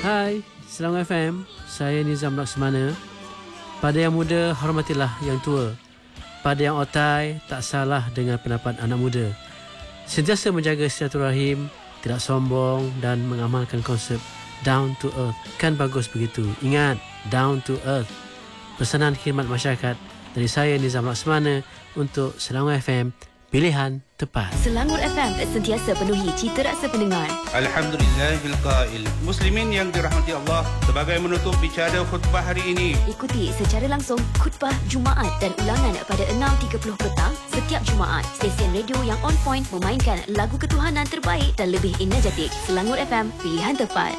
Hai, Selangor FM. Saya Nizam Laksamana. Pada yang muda, hormatilah yang tua. Pada yang otai, tak salah dengan pendapat anak muda. Sentiasa menjaga silaturahim, tidak sombong dan mengamalkan konsep down to earth. Kan bagus begitu. Ingat, down to earth. Pesanan khidmat masyarakat dari saya Nizam Laksamana untuk Selangor FM. Pilihan tepat. Selangor FM sentiasa penuhi cita rasa pendengar. Alhamdulillahilqail. Muslimin yang dirahmati Allah, sebagai menutup bicara khutbah hari ini, Ikuti secara langsung khutbah Jumaat dan ulangan pada 6.30 petang setiap Jumaat. Stesen radio yang on point memainkan lagu ketuhanan terbaik dan lebih energetik. Selangor FM, pilihan tepat.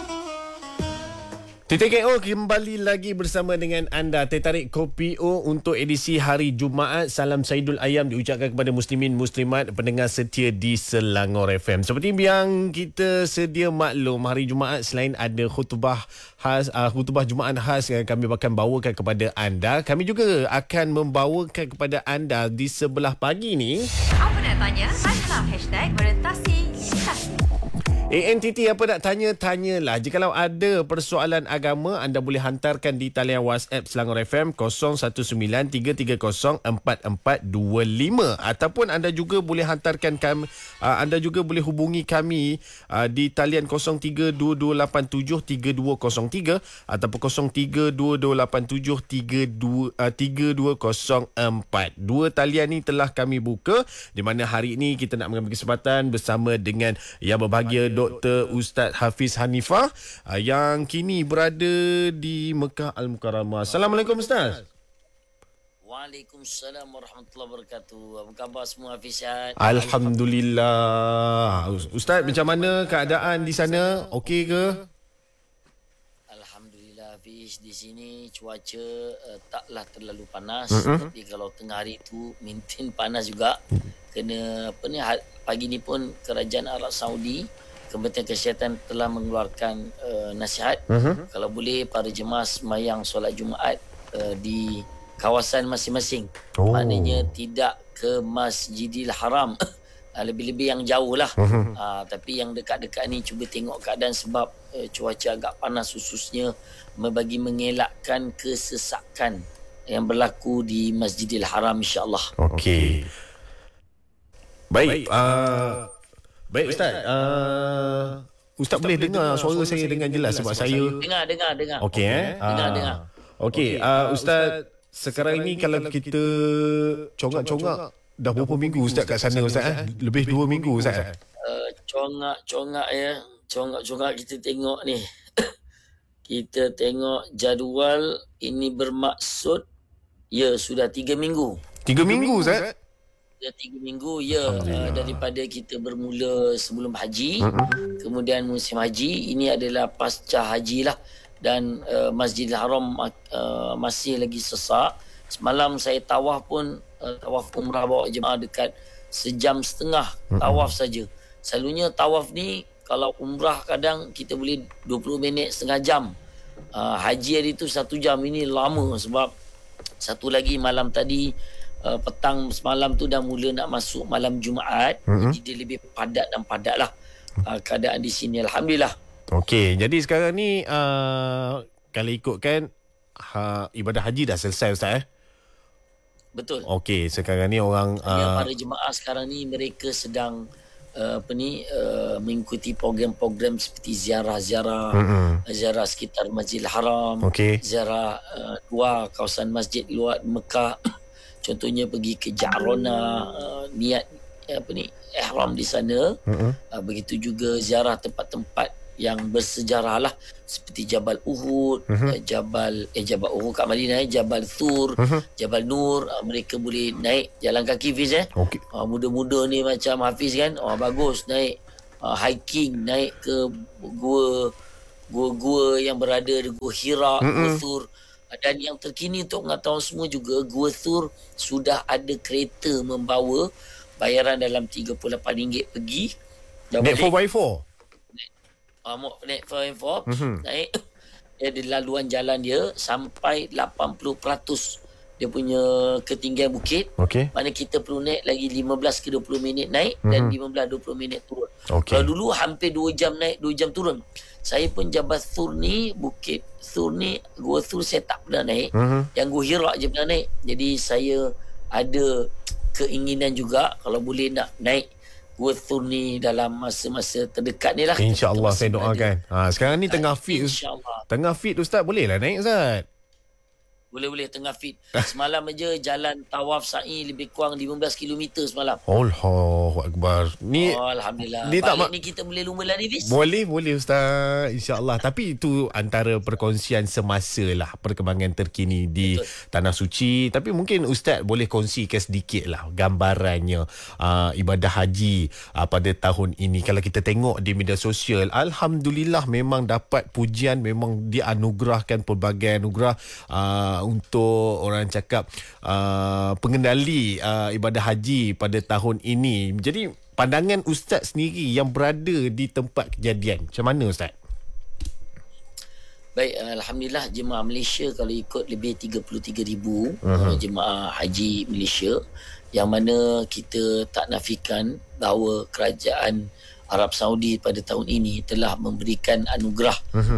TTKO kembali lagi bersama dengan anda. Teh tarik kopi O untuk edisi hari Jumaat. Salam Saidul Ayam diucapkan kepada muslimin muslimat pendengar setia di Selangor FM. Seperti yang kita sedia maklum, hari Jumaat selain ada khutbah khas, khutbah Jumaat khas yang kami akan bawakan kepada anda, kami juga akan membawakan kepada anda di sebelah pagi ni. Apa nak tanya? Tanyalah #meretasi. ANTT apa nak tanya, tanyalah. Jikalau ada persoalan agama, anda boleh hantarkan di talian WhatsApp Selangor FM 0193304425, ataupun anda juga boleh hantarkan kami, anda juga boleh hubungi kami di talian 0322873203 ataupun 0322873204. Dua talian ni telah kami buka, di mana hari ini kita nak mengambil kesempatan bersama dengan yang berbahagia Dr. Ustaz Hafiz Hanifah yang kini berada di Mekah Al-Mukarramah. Assalamualaikum Ustaz. Waalaikumsalam warahmatullahi wabarakatuh. Apa khabar semua, Hafiz? Alhamdulillah. Ustaz, macam mana keadaan di sana? Okey ke? Alhamdulillah, Hafiz. Di sini cuaca taklah terlalu panas. Tapi kalau tengah hari tu maintain panas juga. Kena apa ni, pagi ni pun Kerajaan Arab Saudi, Kementerian Kesihatan telah mengeluarkan nasihat kalau boleh para jemaah sembahyang solat Jumaat di kawasan masing-masing. Maknanya tidak ke Masjidil Haram, lebih-lebih yang jauh lah. Tapi yang dekat-dekat ni cuba tengok keadaan, sebab cuaca agak panas, khususnya bagi mengelakkan kesesakan yang berlaku di Masjidil Haram, insya-Allah. Okey. Baik. Baik Ustaz. Ustaz boleh dengar suara saya dengan jelas sebab saya Dengar. Okey Dengar. Okey, Ustaz, sekarang ini kalau kita congak-congak, dah berapa minggu Ustaz kat sana Ustaz? Lebih 2 minggu Ustaz. Congak ya. Congak kita tengok ni. Kita tengok jadual ini, bermaksud ya sudah 3 minggu. 3 minggu Ustaz? 3 minggu ya, daripada kita bermula sebelum haji, kemudian musim haji, ini adalah pasca haji lah, dan Masjidil Haram masih lagi sesak. Semalam saya tawaf pun, tawaf umrah bawa jemaah dekat 1.5 jam tawaf saja. Selalunya tawaf ni kalau umrah kadang kita boleh 20 minit, setengah jam. Haji hari tu 1 jam, ini lama sebab satu lagi malam tadi, petang semalam tu dah mula nak masuk malam Jumaat. Jadi dia lebih padat dan padat lah keadaan di sini, alhamdulillah. Okey, jadi sekarang ni kalau ikutkan ibadah haji dah selesai Ustaz Betul. Okey, sekarang ni orang para jemaah sekarang ni mereka sedang mengikuti program-program seperti ziarah sekitar Masjidil Haram, ziarah luar kawasan masjid luar Mekah. Contohnya pergi ke Ja'rona, niat ihram di sana. Begitu juga ziarah tempat-tempat yang bersejarah lah, seperti Jabal Uhud, Jabal Uhud kat Madinah, Jabal Thur, Jabal Nur. Mereka boleh naik jalan kaki, Hafiz muda-muda ni macam Hafiz kan, bagus naik hiking, naik ke gua-gua yang berada di Gua Hira, Gua Thur. Dan yang terkini untuk mengetahui semua juga, Gua Thur sudah ada kereta membawa, bayaran dalam RM38 pergi. Naik 4x4? Naik 4x4, naik. Dia ada laluan jalan dia sampai 80% dia punya ketinggian bukit. Okey. Mana kita perlu naik lagi 15 ke 20 minit naik dan 15-20 minit turun. Okey. Kalau dulu hampir 2 jam naik, 2 jam turun. Saya pun Jabal Thur ni, Bukit Thur ni, Gua Thur saya tak pernah naik. Yang Gua Hira je pernah naik. Jadi saya ada keinginan juga kalau boleh nak naik Gua Thur ni dalam masa-masa terdekat ni lah. InsyaAllah saya doakan. Sekarang ni tengah fit. InsyaAllah. Tengah fit Ustaz, boleh lah naik Ustaz. Boleh tengah fit. Semalam aja jalan tawaf sa'i lebih kurang 15 km semalam. Allahu Akbar. Ni Alhamdulillah. ni tak Balik ni kita boleh lumba lah ni, Fiz. boleh Ustaz, insya-Allah. Tapi itu antara perkongsian semasa lah perkembangan terkini di Tanah Suci. Tapi mungkin Ustaz boleh kongsikan sedikit lah gambarannya ibadah haji pada tahun ini. Kalau kita tengok di media sosial, alhamdulillah memang dapat pujian, memang dianugerahkan pelbagai anugerah untuk orang cakap pengendali ibadah haji pada tahun ini. Jadi pandangan Ustaz sendiri yang berada di tempat kejadian, macam mana Ustaz? Baik, alhamdulillah jemaah Malaysia kalau ikut lebih 33,000 jemaah haji Malaysia, yang mana kita tak nafikan bahawa kerajaan Arab Saudi pada tahun ini telah memberikan anugerah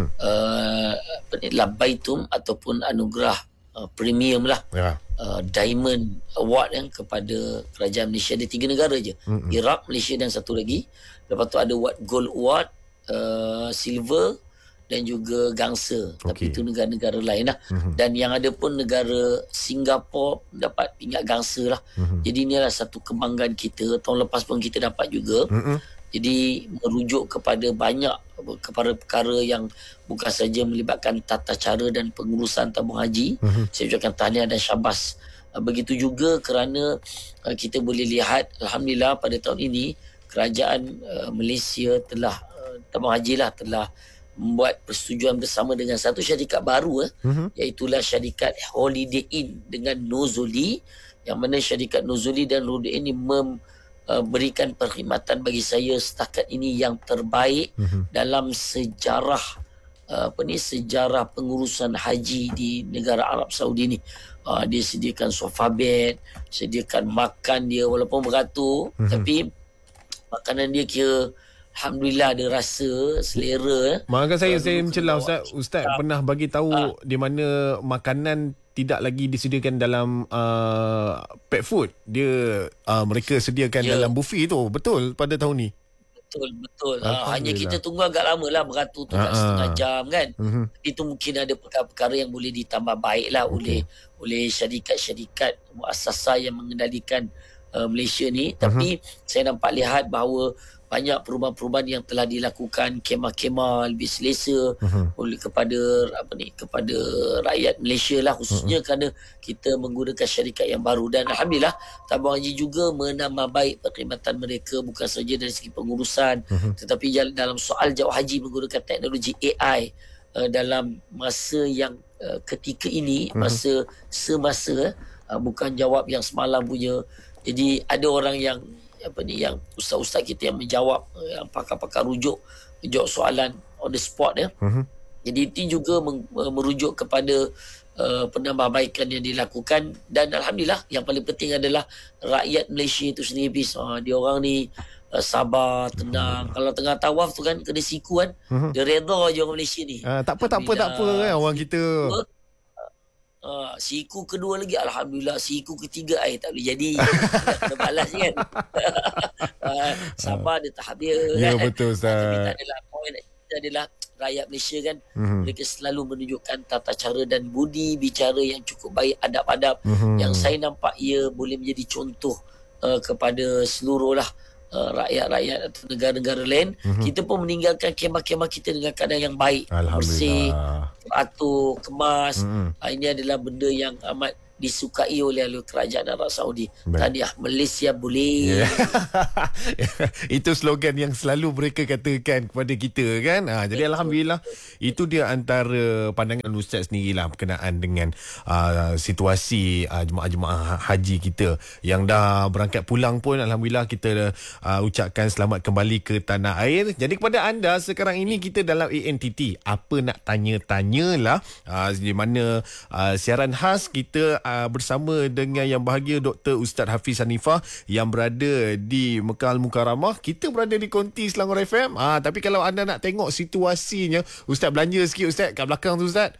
Labbaitum ataupun anugerah premium lah, Diamond Award yang kepada kerajaan Malaysia. Ada 3 negara je, Iraq, Malaysia dan satu lagi. Lepas tu ada Gold Award, Silver dan juga Gangsa. Tapi itu negara-negara lain lah. Dan yang ada pun negara Singapura dapat pingat Gangsa lah. Jadi inilah satu kebanggaan kita. Tahun lepas pun kita dapat juga. Jadi merujuk kepada banyak perkara yang bukan saja melibatkan tata cara dan pengurusan tabung haji. Saya ucapkan tahniah dan syabas. Begitu juga kerana kita boleh lihat, alhamdulillah pada tahun ini kerajaan Malaysia telah tabung haji lah telah membuat persetujuan bersama dengan satu syarikat baru, iaitulah syarikat Holiday Inn dengan Nozuli, yang mana syarikat Nozuli dan Holiday Inn ini berikan perkhidmatan bagi saya setakat ini yang terbaik dalam sejarah sejarah pengurusan haji di negara Arab Saudi ni. Dia sediakan sofa bed, sediakan makan dia walaupun beratur, tapi makanan dia kira alhamdulillah ada rasa, selera. Maafkan saya mencelah Ustaz pernah bagi tahu di mana makanan tidak lagi disediakan dalam pet food. Dia mereka sediakan dalam buffet tu. Betul pada tahun ni? Betul. Hanya kita tunggu agak lama lah beratur tu, setengah jam kan. Itu mungkin ada perkara-perkara yang boleh ditambah baik lah oleh syarikat-syarikat muassasah yang mengendalikan Malaysia ni. Tapi saya nampak lihat bahawa banyak perubahan-perubahan yang telah dilakukan, kemah-kemah lebih selesa oleh kepada rakyat Malaysia lah, khususnya kerana kita menggunakan syarikat yang baru. Dan alhamdulillah tabung haji juga menambah baik perkhidmatan mereka, bukan saja dari segi pengurusan tetapi dalam soal jawab haji menggunakan teknologi AI dalam masa yang ketika ini, masa semasa, bukan jawab yang semalam punya. Jadi ada orang yang yang ustaz-ustaz kita yang menjawab, yang pakar-pakar rujuk jawab soalan on the spot ya. Jadi itu juga merujuk kepada penambahbaikan yang dilakukan. Dan alhamdulillah yang paling penting adalah rakyat Malaysia itu sendiri. Dia orang ni sabar, tenang. Kalau tengah tawaf tu kan kena siku kan, dia redha je orang Malaysia ni. Tak apa kan orang kita. Siku kedua lagi alhamdulillah, siku ketiga tak boleh jadi. Kena balas kan. Sabar dia tahap dia ya, kan. Betul Ustaz. Tapi tak adalah poin kita adalah rakyat Malaysia kan, mereka selalu menunjukkan tata cara dan budi bicara yang cukup baik, adab-adab yang saya nampak ia boleh menjadi contoh kepada seluruh lah rakyat-rakyat atau negara-negara lain. Kita pun meninggalkan kemah-kemah kita dengan keadaan yang baik, bersih, teratur, kemas. Ini adalah benda yang amat disukai oleh kerajaan Arab Saudi. Tahniah, Malaysia boleh. Itu slogan yang selalu mereka katakan kepada kita kan. Jadi alhamdulillah itu dia antara pandangan Ustaz sendirilah berkenaan dengan situasi jemaah-jemaah haji kita yang dah berangkat pulang pun. Alhamdulillah kita ucapkan selamat kembali ke tanah air. Jadi kepada anda sekarang ini kita dalam ANTT, apa nak tanya-tanyalah, di mana siaran khas kita bersama dengan yang bahagia Dr. Ustaz Hafiz Hanifah yang berada di Mekah Al-Mukarramah. Kita berada di Konti Selangor FM. Tapi kalau anda nak tengok situasinya, Ustaz belanja sikit Ustaz kat belakang tu Ustaz.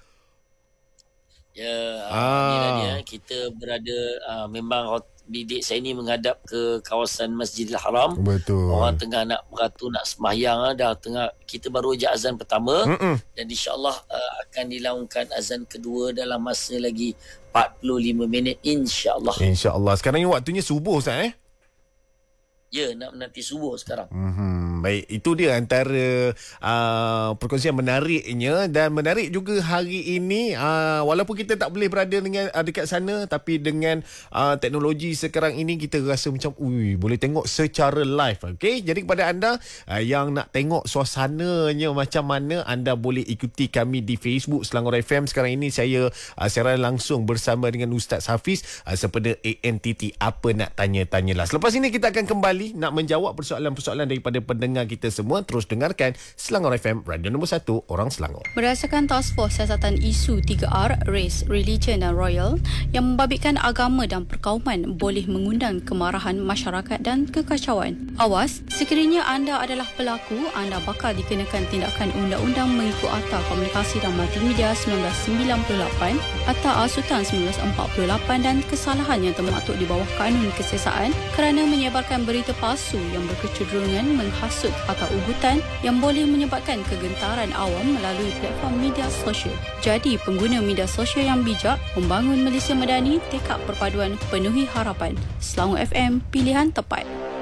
Ya, inilah dia. Kita berada memang bidik saya ni menghadap ke kawasan Masjidil Haram. Betul. Orang tengah nak beratur, nak sembahyang dah tengah. Kita baru je azan pertama dan insya-Allah akan dilaungkan azan kedua dalam masa lagi 45 minit insya-Allah. Insya-Allah. Sekarang ni waktunya subuh Ustaz Ya, nak menanti subuh sekarang. Baik, itu dia antara perkongsian menariknya. Dan menarik juga hari ini, walaupun kita tak boleh berada dengan dekat sana, tapi dengan teknologi sekarang ini kita rasa macam boleh tengok secara live. Okay? Jadi kepada anda yang nak tengok suasananya macam mana, anda boleh ikuti kami di Facebook Selangor FM. Sekarang ini saya siaran langsung bersama dengan Ustaz Hafiz sepada ANTT Apa Nak Tanya-Tanyalah. Selepas ini kita akan kembali nak menjawab persoalan-persoalan daripada pendengar kita semua. Terus dengarkan Selangor FM, radio nombor 1 orang Selangor. Berdasarkan Task Force Siasatan Isu 3R, Race, Religion dan Royal yang membabitkan agama dan perkauman boleh mengundang kemarahan masyarakat dan kekacauan. Awas, sekiranya anda adalah pelaku, anda bakal dikenakan tindakan undang-undang mengikut Akta Komunikasi dan Multimedia 1998, Akta Asutan 1948 dan kesalahan yang termaktub di bawah Kanun Kesiasaan kerana menyebarkan berita palsu yang berkecenderungan menghasut atau ugutan yang boleh menyebabkan kegentaran awam melalui platform media sosial. Jadi, pengguna media sosial yang bijak membangun Malaysia Madani, tekad perpaduan penuhi harapan. Selangor FM, pilihan tepat.